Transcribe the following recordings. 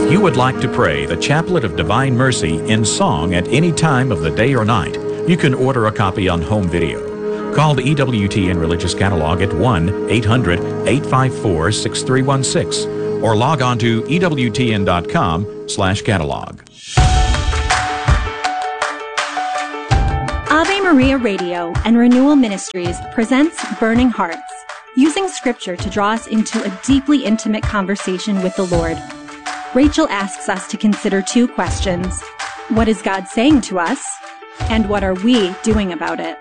If you would like to pray the Chaplet of Divine Mercy in song at any time of the day or night, you can order a copy on home video. Call the EWTN Religious Catalog at 1-800-854-6316 or log on to EWTN.com/catalog. Ave Maria Radio and Renewal Ministries presents Burning Hearts, using Scripture to draw us into a deeply intimate conversation with the Lord. Rachel asks us to consider two questions. What is God saying to us? And what are we doing about it?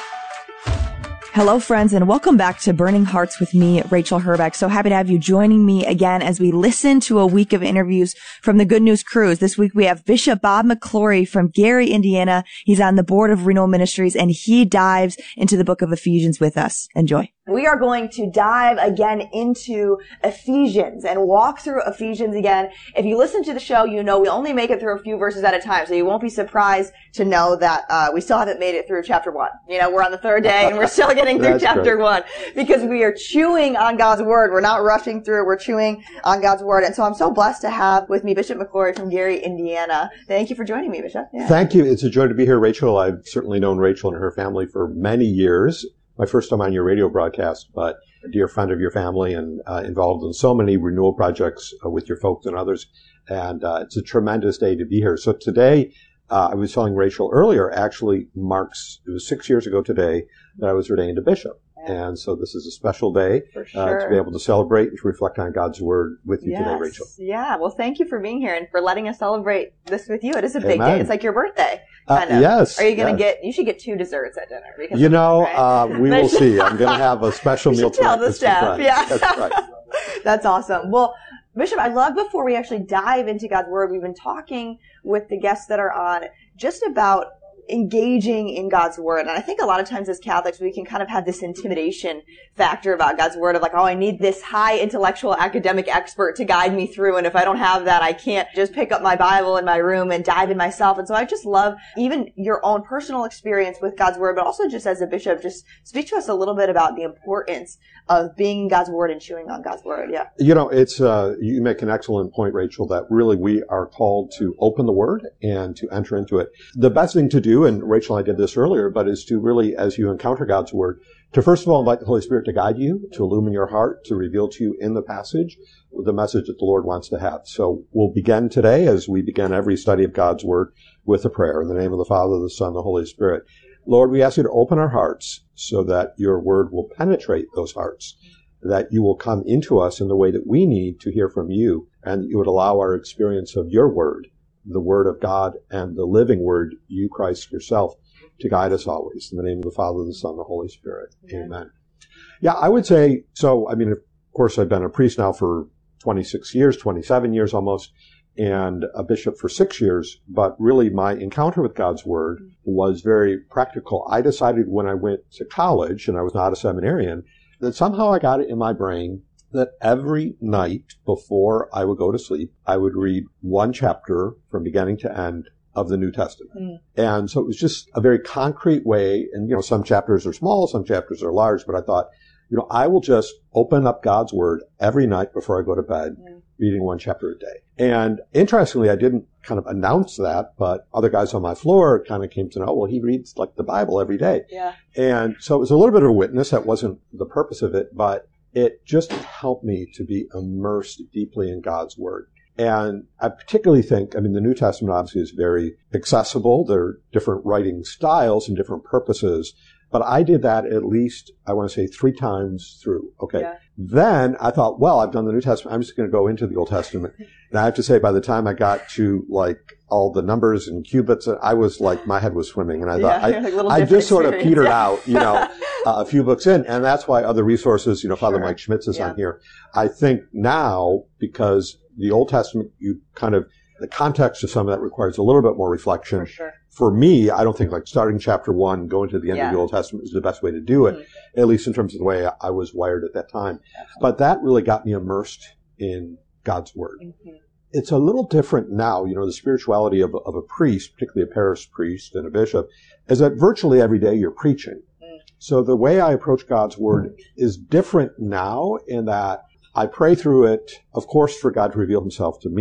Hello, friends, and welcome back to Burning Hearts with me, Rachel Herbeck. So happy to have you joining me again as we listen to a week of interviews from the Good News Cruise. This week we have Bishop Bob McClory from Gary, Indiana. He's on the board of Renewal Ministries, and he dives into the book of Ephesians with us. Enjoy. We are going to dive again into Ephesians and walk through Ephesians again. If you listen to the show, you know we only make it through a few verses at a time, so you won't be surprised to know that we still haven't made it through chapter 1. You know, we're on the third day and we're still getting through chapter 1 because we are chewing on God's Word. We're not rushing through. We're chewing on God's Word. And so I'm so blessed to have with me Bishop McClory from Gary, Indiana. Thank you for joining me, Bishop. Yeah. Thank you. It's a joy to be here, Rachel. I've certainly known Rachel and her family for many years. My first time on your radio broadcast, but a dear friend of your family and involved in so many renewal projects with your folks and others. And it's a tremendous day to be here. So today, I was telling Rachel earlier, actually marks, it was 6 years ago today that I was ordained a bishop. And so this is a special day to be able to celebrate and to reflect on God's Word with you today, Rachel. Yeah. Well, thank you for being here and for letting us celebrate this with you. It is a big day. It's like your birthday. Kind of. Yes. Are you going to you should get 2 desserts at dinner. Because you know, we will see. I'm going to have a special meal tonight. Tell the staff. Yeah. That's right. That's awesome. Well, Bishop, I'd love before we actually dive into God's Word, we've been talking with the guests that are on just about engaging in God's Word. And I think a lot of times as Catholics, we can kind of have this intimidation factor about God's Word of like, oh, I need this high intellectual academic expert to guide me through. And if I don't have that, I can't just pick up my Bible in my room and dive in myself. And so I just love even your own personal experience with God's Word, but also just as a bishop, just speak to us a little bit about the importance of being in God's Word and chewing on God's Word. Yeah. You know, it's, you make an excellent point, Rachel, that really we are called to open the Word and to enter into it. The best thing to do, and Rachel and I did this earlier, but is to really, as you encounter God's Word, to first of all invite the Holy Spirit to guide you, to illumine your heart, to reveal to you in the passage the message that the Lord wants to have. So we'll begin today, as we begin every study of God's Word, with a prayer in the name of the Father, the Son, the Holy Spirit. Lord, we ask you to open our hearts so that your Word will penetrate those hearts, that you will come into us in the way that we need to hear from you, and that you would allow our experience of your Word, the Word of God and the living Word, you, Christ yourself, to guide us always. In the name of the Father, the Son, the Holy Spirit. Amen. Yeah, I would say, so, I mean, of course, I've been a priest now for 26 years, 27 years almost, and a bishop for 6 years, but really my encounter with God's Word was very practical. I decided when I went to college, and I was not a seminarian, that somehow I got it in my brain that every night before I would go to sleep, I would read one chapter from beginning to end of the New Testament. And so it was just a very concrete way. And, you know, some chapters are small, some chapters are large, but I thought, you know, I will just open up God's Word every night before I go to bed, reading one chapter a day. And interestingly, I didn't kind of announce that, but other guys on my floor kind of came to know, well, he reads like the Bible every day. Yeah. And so it was a little bit of a witness. That wasn't the purpose of it, but it just helped me to be immersed deeply in God's Word. And I particularly think, I mean, the New Testament obviously is very accessible. There are different writing styles and different purposes. But I did that at least, I want to say 3 times through. Okay. Yeah. Then I thought, well, I've done the New Testament. I'm just going to go into the Old Testament. And I have to say, by the time I got to like all the numbers and cubits, I was like, my head was swimming. And I thought, I just sort of petered out, you know, a few books in. And that's why other resources, you know, Father Mike Schmitz is on here. I think now, because the Old Testament, you kind of, the context of some of that requires a little bit more reflection. For me, I don't think like starting chapter 1, going to the end of the Old Testament is the best way to do it, at least in terms of the way I was wired at that time. But that really got me immersed in God's Word. It's a little different now. You know, the spirituality of a priest, particularly a parish priest and a bishop, is that virtually every day you're preaching. So the way I approach God's Word is different now in that I pray through it, of course, for God to reveal himself to me,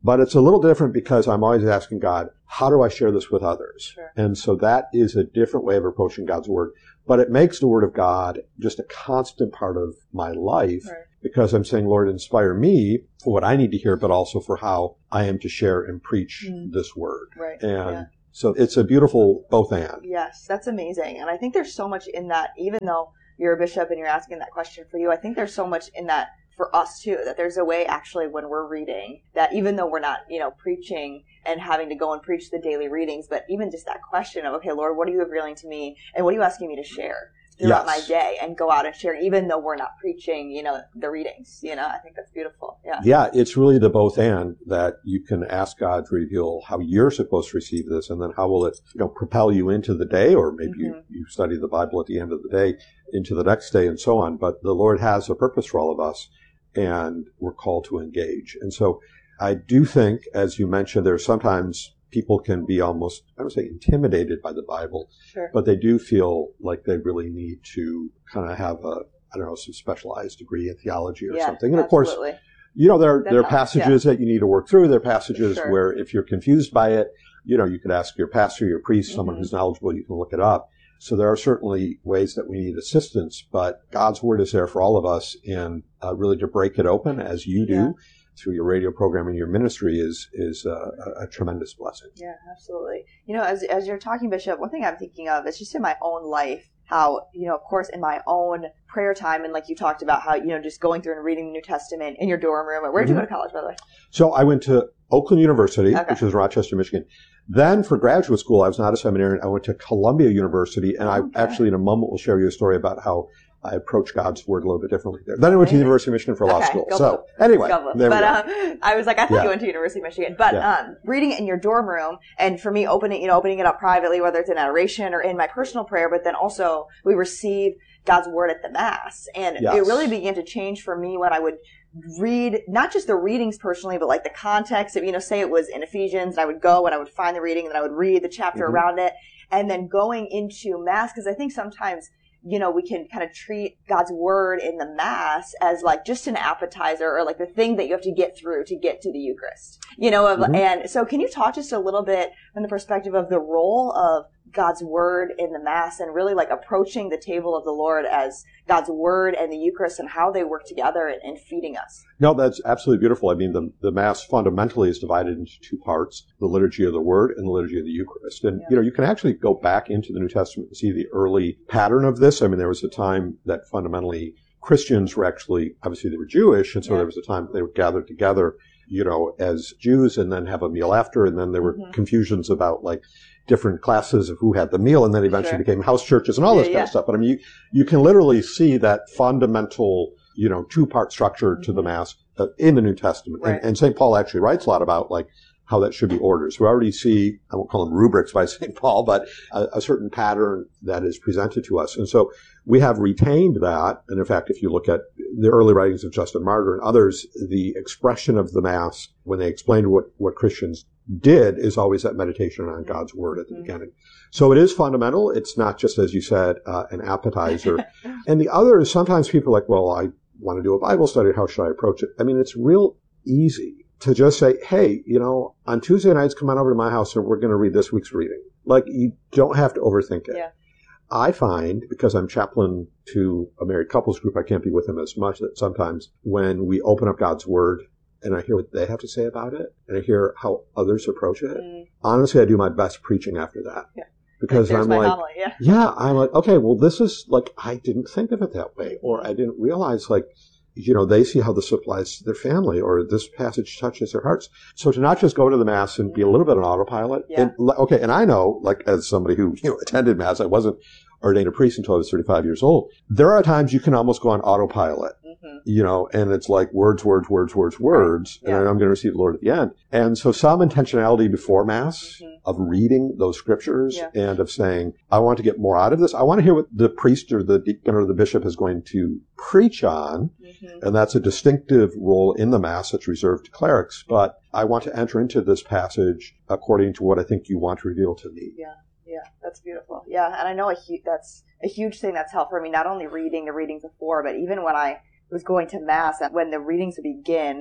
But it's a little different because I'm always asking God, how do I share this with others? Sure. And so that is a different way of approaching God's Word. But it makes the Word of God just a constant part of my life, Right. because I'm saying, Lord, inspire me for what I need to hear, but also for how I am to share and preach this Word. Right. And so it's a beautiful both and. Yes, that's amazing. And I think there's so much in that, even though you're a bishop and you're asking that question for you, I think there's so much in that for us too, that there's a way actually when we're reading that even though we're not, preaching and having to go and preach the daily readings, but even just that question of, okay, Lord, what are you revealing to me and what are you asking me to share throughout my day, and go out and share, even though we're not preaching, the readings, I think that's beautiful. Yeah. Yeah. It's really the both and that you can ask God to reveal how you're supposed to receive this, and then how will it, propel you into the day, or maybe you study the Bible at the end of the day into the next day and so on. But the Lord has a purpose for all of us, and we're called to engage. And so I do think, as you mentioned, there's sometimes people can be almost, I don't say intimidated by the Bible, Sure. but they do feel like they really need to kind of have some specialized degree in theology or something. And of course, there are passages that you need to work through. There are passages where if you're confused by it, you could ask your pastor, your priest, someone who's knowledgeable, you can look it up. So there are certainly ways that we need assistance, but God's Word is there for all of us, and really to break it open as you do through your radio program and your ministry is a tremendous blessing. Yeah, absolutely. As you're talking, Bishop, one thing I'm thinking of is just in my own life, how, of course, in my own prayer time, and like you talked about how, just going through and reading the New Testament in your dorm room. Where did you go to college, by the way? So I went to Oakland University, which is Rochester, Michigan. Then for graduate school, I was not a seminarian. I went to Columbia University, and I actually in a moment will share you a story about how I approached God's Word a little bit differently there. Then I went to the University of Michigan for law school. So anyway, there we go. I was like, I thought you went to University of Michigan. But reading it in your dorm room, and for me, opening it up privately, whether it's in adoration or in my personal prayer, but then also we receive God's Word at the Mass. And it really began to change for me when I would read, not just the readings personally, but like the context of, say it was in Ephesians, and I would go and I would find the reading, and then I would read the chapter around it, and then going into Mass, because I think sometimes we can kind of treat God's Word in the Mass as like just an appetizer, or like the thing that you have to get through to get to the Eucharist, and so can you talk just a little bit from the perspective of the role of God's Word in the Mass, and really like approaching the table of the Lord as God's Word and the Eucharist, and how they work together in feeding us? No, that's absolutely beautiful. I mean, the Mass fundamentally is divided into two parts, the liturgy of the Word and the liturgy of the Eucharist. And, you can actually go back into the New Testament and see the early pattern of this. I mean, there was a time that fundamentally Christians were actually, obviously they were Jewish, and so there was a time they would gather together, as Jews, and then have a meal after, and then there were confusions about like different classes of who had the meal, and then eventually became house churches and all this kind of stuff. But I mean, you can literally see that fundamental, two-part structure to the Mass in the New Testament. Right. And St. Paul actually writes a lot about like how that should be ordered. So we already see, I won't call them rubrics by St. Paul, but a certain pattern that is presented to us. And so we have retained that. And in fact, if you look at the early writings of Justin Martyr and others, the expression of the Mass, when they explained what Christians did, is always that meditation on God's Word at the beginning. So it is fundamental. It's not just, as you said, an appetizer. And the other is sometimes people are like, well, I want to do a Bible study. How should I approach it? I mean, it's real easy to just say, hey, on Tuesday nights, come on over to my house and we're going to read this week's reading. Like, you don't have to overthink it. Yeah. I find, because I'm chaplain to a married couples group, I can't be with them as much, that sometimes when we open up God's Word and I hear what they have to say about it, and I hear how others approach it, honestly, I do my best preaching after that. Yeah. Because I'm like, I'm like, okay, well, this is like, I didn't think of it that way, or I didn't realize, like, they see how this applies to their family, or this passage touches their hearts. So to not just go to the Mass and be a little bit on autopilot. Yeah. And I know, like, as somebody who, attended Mass, I wasn't ordained a priest until I was 35 years old. There are times you can almost go on autopilot, and it's like words, and I'm going to receive the Lord at the end. And so some intentionality before Mass of reading those scriptures and of saying, I want to get more out of this. I want to hear what the priest or the deacon or the bishop is going to preach on. And that's a distinctive role in the Mass that's reserved to clerics. But I want to enter into this passage according to what I think you want to reveal to me. Yeah, that's beautiful. Yeah, and I know that's a huge thing that's helped for me, not only reading the readings before, but even when I was going to Mass, when the readings would begin,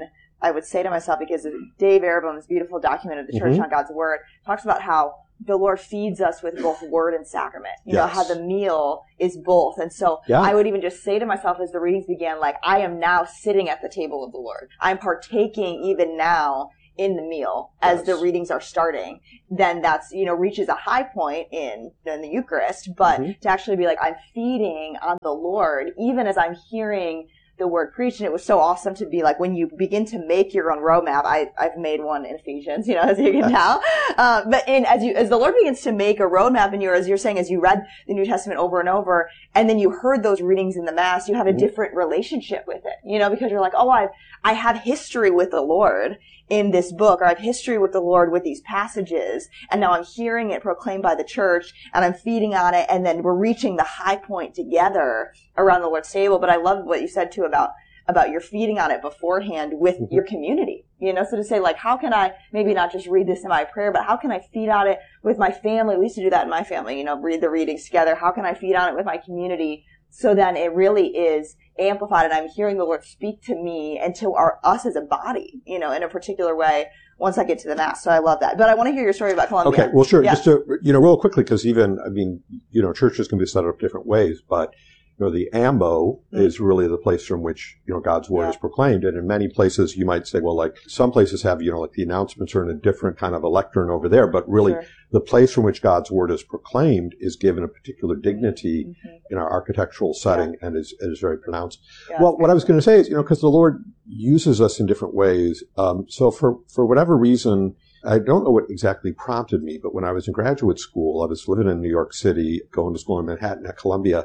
I would say to myself, because Dave Arabum's beautiful document of the Church on God's Word talks about how the Lord feeds us with both word and sacrament. You know, how the meal is both. And so I would even just say to myself as the readings began, like, I am now sitting at the table of the Lord. I'm partaking even now in the meal as the readings are starting. Then that's, you know, reaches a high point in the Eucharist. But to actually be like, I'm feeding on the Lord, even as I'm hearing the word preached. And it was so awesome to be like, when you begin to make your own roadmap, I've made one in Ephesians, you know, as you can tell. But as the Lord begins to make a roadmap, and as you're saying, as you read the New Testament over and over, and then you heard those readings in the Mass, you have a different relationship with it, you know, because you're like, oh, I have history with the Lord in this book, or I have history with the Lord with these passages, and now I'm hearing it proclaimed by the church, and I'm feeding on it, and then we're reaching the high point together around the Lord's table. But I love what you said too about your feeding on it beforehand with your community, you know, so to say, like, how can I maybe not just read this in my prayer, but how can I feed on it with my family? We used to do that in my family, you know, read the readings together. How can I feed on it with my community? So then it really is amplified, and I'm hearing the Lord speak to me and to us as a body, you know, in a particular way once I get to the Mass. So I love that. But I want to hear your story about Colombia. Okay, well, sure. Yeah. Just to, you know, real quickly, because even, I mean, you know, churches can be set up different ways, but you know, the ambo is really the place from which, you know, God's word is proclaimed. And in many places, you might say, well, like some places have, you know, like the announcements are in a different kind of a lectern over there. But really, the place from which God's word is proclaimed is given a particular dignity in our architectural setting and is very pronounced. Yeah, well, what I was going to say is, you know, because the Lord uses us in different ways. So for whatever reason, I don't know what exactly prompted me, but when I was in graduate school, I was living in New York City, going to school in Manhattan at Columbia.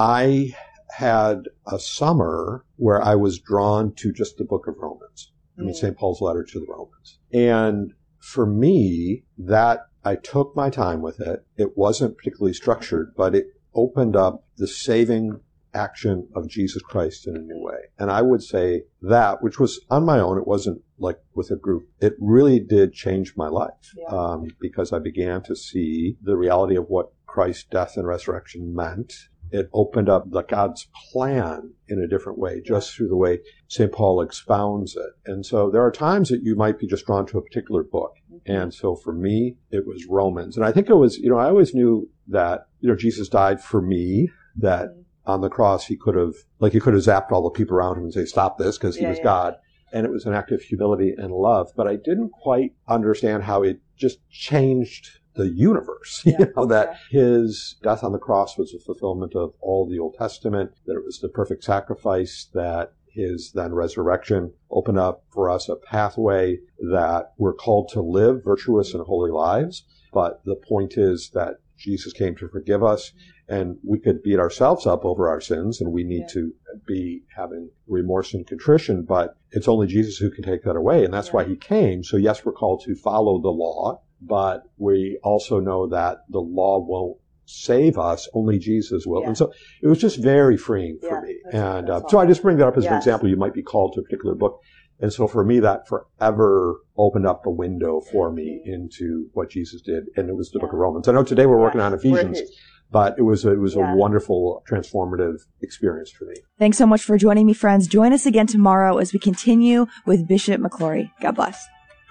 I had a summer where I was drawn to just the book of Romans. I mean, St. Paul's letter to the Romans. And for me, that I took my time with it. It wasn't particularly structured, but it opened up the saving action of Jesus Christ in a new way. And I would say that, which was on my own, it wasn't like with a group, it really did change my life, because I began to see the reality of what Christ's death and resurrection meant. It opened up God's plan in a different way, just through the way St. Paul expounds it. And so there are times that you might be just drawn to a particular book. And so for me, it was Romans. And I think it was, you know, I always knew that, you know, Jesus died for me, that on the cross he could have zapped all the people around him and say, stop this, because he was God. And it was an act of humility and love. But I didn't quite understand how it just changed the universe, you know, that his death on the cross was a fulfillment of all the Old Testament, that it was the perfect sacrifice, that his then resurrection opened up for us a pathway that we're called to live virtuous and holy lives. But the point is that Jesus came to forgive us, and we could beat ourselves up over our sins, and we need to be having remorse and contrition, but it's only Jesus who can take that away, and that's why he came. So yes, we're called to follow the law, but we also know that the law won't save us, only Jesus will. And so it was just very freeing for me. And so I just bring that up as an example. You might be called to a particular book. And so for me, that forever opened up a window for me into what Jesus did. And it was the book of Romans. I know today we're working on Ephesians, but it was a wonderful, transformative experience for me. Thanks so much for joining me, friends. Join us again tomorrow as we continue with Bishop McClory. God bless.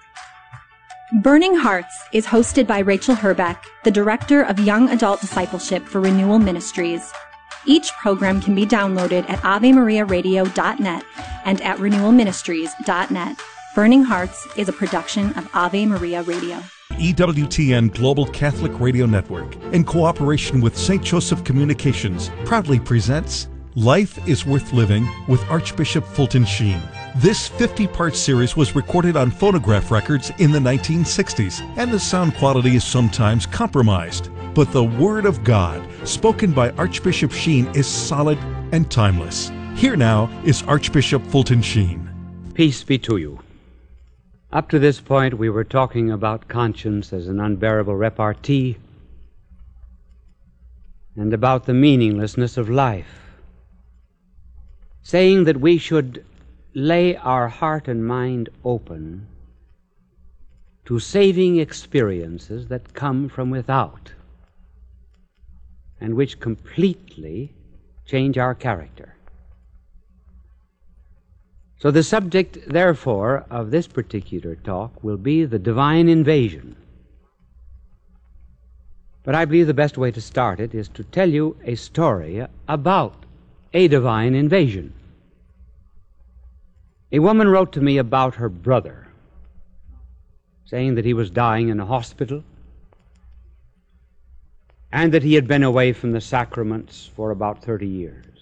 Burning Hearts is hosted by Rachel Herbeck, the Director of Young Adult Discipleship for Renewal Ministries. Each program can be downloaded at AveMariaRadio.net and at RenewalMinistries.net. Burning Hearts is a production of Ave Maria Radio. EWTN Global Catholic Radio Network, in cooperation with St. Joseph Communications, proudly presents Life is Worth Living with Archbishop Fulton Sheen. This 50-part series was recorded on phonograph records in the 1960s, and the sound quality is sometimes compromised. But the Word of God, spoken by Archbishop Sheen, is solid and timeless. Here now is Archbishop Fulton Sheen. Peace be to you. Up to this point, we were talking about conscience as an unbearable repartee and about the meaninglessness of life, saying that we should lay our heart and mind open to saving experiences that come from without and which completely change our character. So the subject, therefore, of this particular talk will be the divine invasion. But I believe the best way to start it is to tell you a story about a divine invasion. A woman wrote to me about her brother, saying that he was dying in a hospital and that he had been away from the sacraments for about 30 years.